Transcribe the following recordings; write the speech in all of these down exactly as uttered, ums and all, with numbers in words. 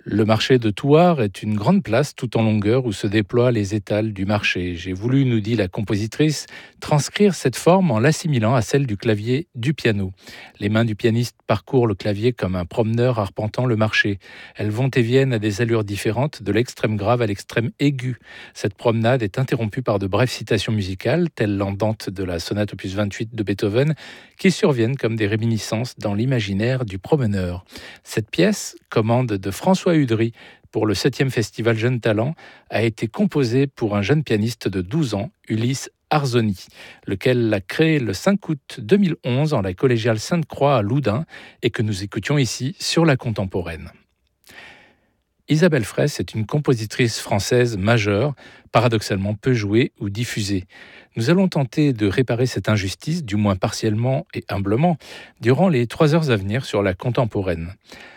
Le marché de Thouars est une grande place tout en longueur où se déploient les étals du marché. J'ai voulu, nous dit la compositrice, transcrire cette forme en l'assimilant à celle du clavier du piano. Les mains du pianiste parcourent le clavier comme un promeneur arpentant le marché. Elles vont et viennent à des allures différentes, de l'extrême grave à l'extrême aigu. Cette promenade est interrompue par de brèves citations musicales, telles l'andante de la sonate opus vingt-huit de Beethoven, qui surviennent comme des réminiscences dans l'imaginaire du promeneur. Cette pièce, commande de François Udry pour le septième Festival Jeunes Talents, a été composée pour un jeune pianiste de douze ans, Ulysse Arzoni, lequel l'a créé le cinq août deux mille onze en la collégiale Sainte-Croix à Loudun et que nous écoutions ici sur la Contemporaine. Isabelle Fraisse est une compositrice française majeure, paradoxalement peu jouée ou diffusée. Nous allons tenter de réparer cette injustice, du moins partiellement et humblement, durant les trois heures à venir sur la Contemporaine.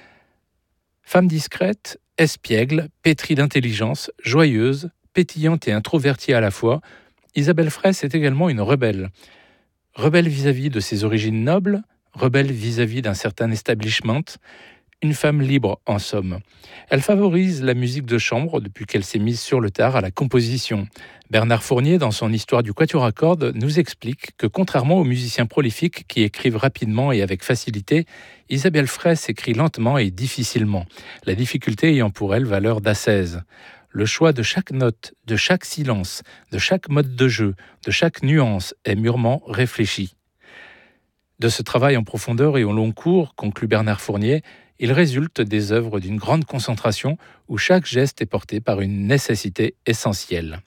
Femme discrète, espiègle, pétrie d'intelligence, joyeuse, pétillante et introvertie à la fois, Isabelle Fraisse est également une rebelle. Rebelle vis-à-vis de ses origines nobles, rebelle vis-à-vis d'un certain establishment, une femme libre en somme. Elle favorise la musique de chambre depuis qu'elle s'est mise sur le tard à la composition. Bernard Fournier, dans son Histoire du quatuor à cordes, nous explique que contrairement aux musiciens prolifiques qui écrivent rapidement et avec facilité, Isabelle Fraisse écrit lentement et difficilement, la difficulté ayant pour elle valeur d'ascèse. Le choix de chaque note, de chaque silence, de chaque mode de jeu, de chaque nuance est mûrement réfléchi. De ce travail en profondeur et au long cours, conclut Bernard Fournier, il résulte des œuvres d'une grande concentration où chaque geste est porté par une nécessité essentielle.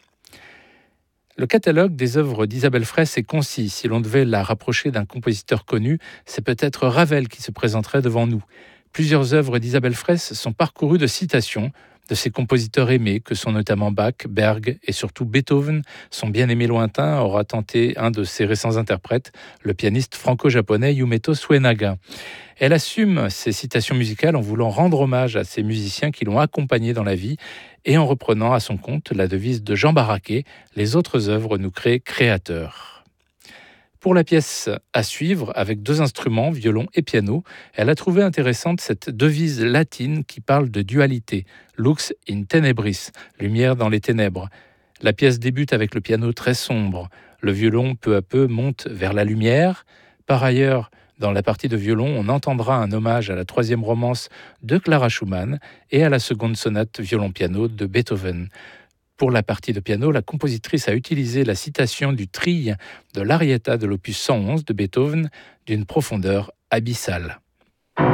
Le catalogue des œuvres d'Isabelle Fraisse est concis. Si l'on devait la rapprocher d'un compositeur connu, c'est peut-être Ravel qui se présenterait devant nous. Plusieurs œuvres d'Isabelle Fraisse sont parcourues de citations de ses compositeurs aimés, que sont notamment Bach, Berg et surtout Beethoven. Son bien-aimé lointain aura tenté un de ses récents interprètes, le pianiste franco-japonais Yumeto Suenaga. Elle assume ses citations musicales en voulant rendre hommage à ces musiciens qui l'ont accompagnée dans la vie et en reprenant à son compte la devise de Jean Barraquet, « Les autres œuvres nous créent créateurs ». Pour la pièce à suivre, avec deux instruments, violon et piano, elle a trouvé intéressante cette devise latine qui parle de dualité, lux in tenebris, lumière dans les ténèbres. La pièce débute avec le piano très sombre. Le violon, peu à peu, monte vers la lumière. Par ailleurs, dans la partie de violon, on entendra un hommage à la troisième romance de Clara Schumann et à la seconde sonate violon-piano de Beethoven. Pour la partie de piano, la compositrice a utilisé la citation du trille de l'Arietta de l'opus cent onze de Beethoven d'une profondeur abyssale.